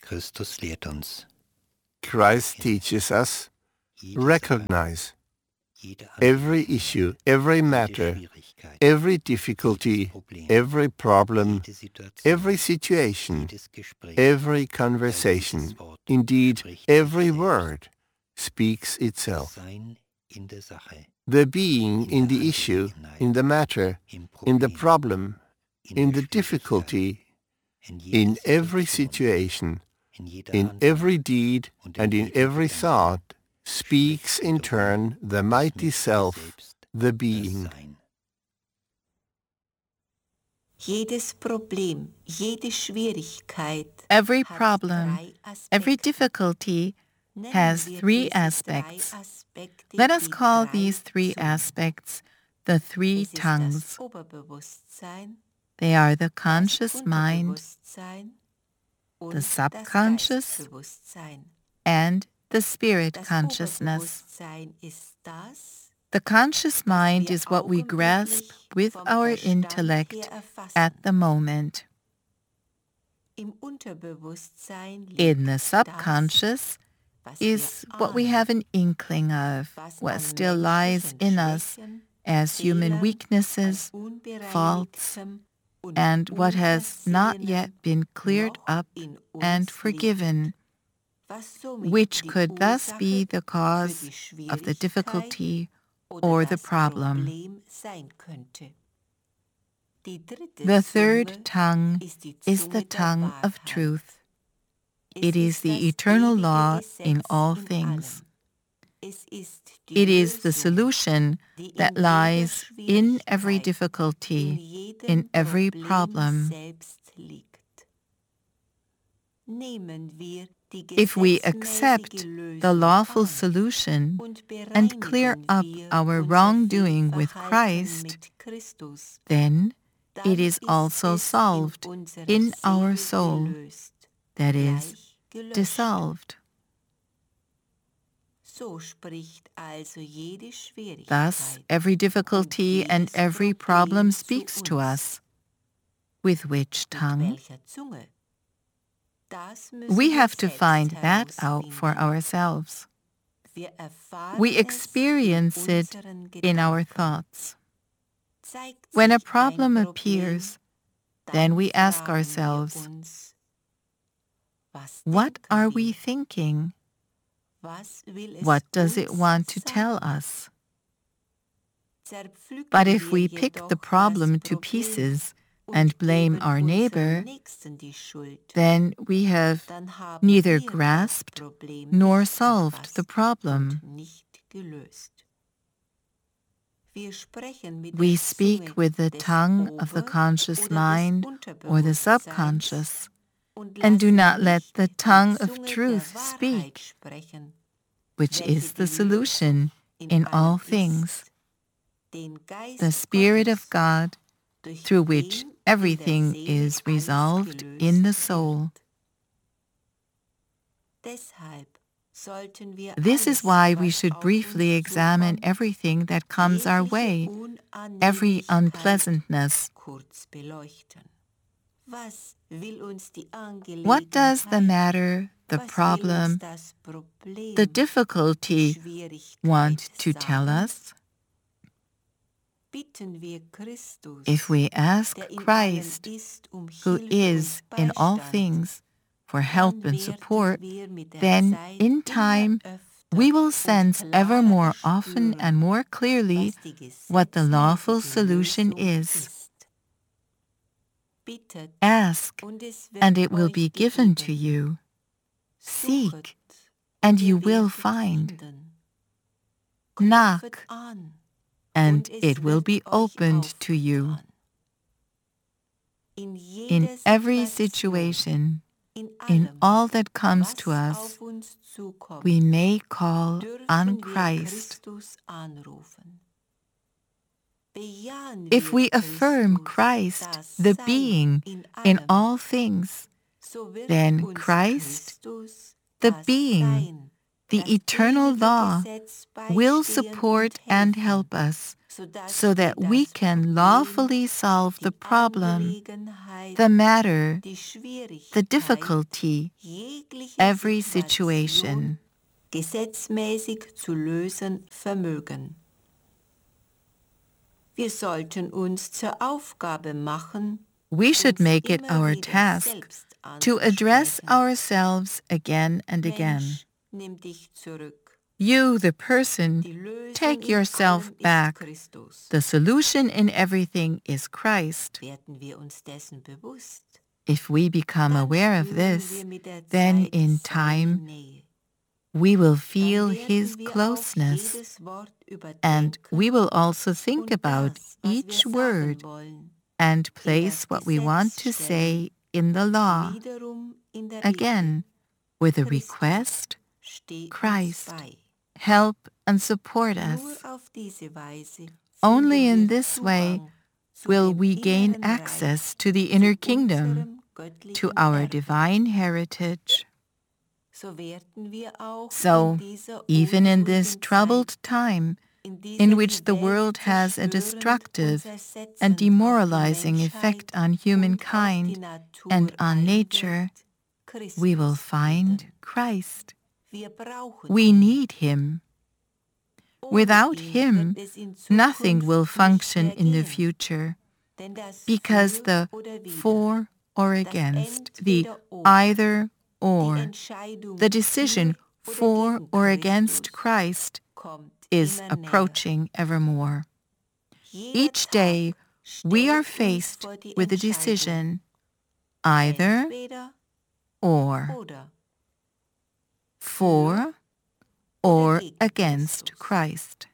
Christus lehrt uns, Christ teaches us, jede recognize jede every Angelegenheit, issue, every jede matter, Schwierigkeit, every jedes difficulty, Problem, every problem, jede Situation, every situation, jedes Gespräch, every ja, conversation, jedes Wort indeed spricht every sich selbst. word, speaks Das itself. Sein in der Sache, The being in in der the issue, Angelegenheit, in the matter, im in the Problem, problem, in in der the Schwierigkeit, difficulty, in jeder in every Situation, situation, in jeder in Handlung every deed, und and in jedem every Gedanken thought, speaks spricht in wiederum turn the das mighty mächtige self, Selbst, the das being. Sein. Jedes Problem, jede Schwierigkeit Every hat problem, drei every Aspekte. difficulty Nennen has wir three diese drei aspects. Aspekte Let us die call drei these three Zungen. aspects the three Es ist tongues. das Oberbewusstsein, They are the das conscious mind, Unterbewusstsein und the das subconscious, Geistbewusstsein. and the spirit Das consciousness. Oberbewusstsein ist das, The conscious was mind wir is what we grasp augenblicklich with vom our Verstand intellect her erfassen. at the moment. Im Unterbewusstsein liegt In the das, subconscious was is wir what we ahnen, have an inkling of, was what an still lies menschlichen in us Schwächen, as human Fehlern, weaknesses, an faults, unbereinigtem und and what has not Unversehenem yet been cleared noch up in and uns forgiven, liegt, was somit which die could thus Ursache be the für cause die of the Schwierigkeit difficulty oder or the das problem. Problem sein könnte. Die dritte The Zunge third tongue ist die is the Zunge der tongue of Wahrheit. truth. Es It is ist the das eternal ewige law in Gesetz all in things. allem. Es ist die It is the Lösung, solution die in that jeder lies in every Schwierigkeit, in difficulty, jedem in every Problem problem. selbst liegt. Nehmen wir die If we gesetzmäßige accept the Lösung lawful an solution und and clear bereinigen up wir our unser wrongdoing with Fehlverhalten Christ, mit Christus, then dann it is ist also es solved in unserer in our Seele soul, gelöst, that is, gleich gelöscht. dissolved. So spricht also jede Thus, Schwierigkeit every und difficulty and jedes every Problem problem zu speaks to uns. us. With which Mit tongue? welcher Zunge? Das müssen We wir have to selbst find that out for herausfinden. ourselves. Wir erfahren We es experience in it unseren in our Gedanken. thoughts. Zeigt When a sich ein problem Problem, appears, dann then we ask fragen wir ourselves, uns, was what denken are wir? we thinking? Was will es What does it uns want to tell sagen? us? Zerpflücken But if wir we pick jedoch the das problem to Problem pieces und and blame geben our unserem neighbor, Nächsten die Schuld, then we have dann haben neither wir das grasped Problem nor nicht solved the erfasst problem. und nicht gelöst. Wir sprechen mit We der speak Zunge with the des tongue of the Ober- conscious oder des mind or the Unterbewusstseins subconscious, und and do lassen not let nicht the die tongue of Zunge truth der Wahrheit speak, sprechen, which welche is the die solution Lösung in all allem things, ist, den Geist the Spirit of Gottes, God, durch through which den in der everything Seele is alles resolved gelöst in the soul. wird. Deshalb sollten wir This is alles, why we was should auf briefly uns examine zukommt, everything that comes our way, every Unannehmlichkeit unpleasantness. kurz beleuchten. Was will uns die What does the Angelegenheit, matter, the was will uns problem, das Problem, the die difficulty Schwierigkeit want to tell sagen? us? Bitten wir Christus, If we ask der in allem Christ, ist, who Hilfe is und in all Beistand, things, for help dann and werden support, wir mit der then Zeit in immer time öfter we will und sense ever klarer more often erspüren, and more clearly was die what the lawful gesetzmäßige solution Lösung is. ist. Bittet, Ask, und es and wird it will euch be given to gegeben. you. Seek, Suchet, and ihr you will werdet find. finden. Knock, Klopfet an, and und es it will wird be euch opened to you. aufgetan. In In jeder every Situation, situation, in in allem, all that comes was to us, auf uns zukommt, we may call on dürfen wir Christ. Christus anrufen. Bejahen If wir we affirm Christus, Christ, das the Sein being, in in allem, all things, so wird then uns Christ, Christus, the das being, Sein, the das eternal ewige law, Gesetz will beistehen support und and helfen, help us, so that we can lawfully solve the problem, the matter, the difficulty, every situation. Gesetzmäßig zu lösen vermögen. Wir sollten uns zur Aufgabe machen, We should uns make it immer our wieder task selbst to address anzusprechen. ourselves again and again. Mensch, nimm dich zurück. You, the person, Die Lösung take in yourself allem ist back. Christus. The solution in everything is Christ. Werden wir uns dessen bewusst, If we become dann aware of spüren this, wir mit der then Zeit in seine time Nähe. we will Dann feel werden His wir auch closeness, jedes Wort and überdenken we will also think und about das, was wir each sagen word wollen, and place what we want to say in the law, wiederum in der again with a Christus, request, steh uns Christ, bei. help and support Nur us. auf diese Weise Only finden in wir this way Zugang zu will dem we gain inneren Reich, access to the inner zu kingdom, unserem to göttlichen our Erbe. divine heritage. So werden wir auch So, in dieser even in this unruhigen troubled Zeit, time, in dieser in die which the Welt world has a zerstörend destructive und and zersetzend auf die demoralizing Menschheit effect on und auf die humankind Natur and on nature, einwirkt, we will Christus find finden. Christ. Wir brauchen We ihn. need Him. Ohne Without ihn Him, wird es in nothing Zukunft will nicht function mehr in the gehen, future, denn das because Für the oder Wider, for or das against, the Entweder-Oder, either die or, Entscheidung the decision für oder for gegen or against Christus Christ kommt is immer näher. approaching evermore. Jeder Each day, Tag we are stellt uns faced vor die with a Entscheidung, decision, either entweder or, oder, for or against Christ.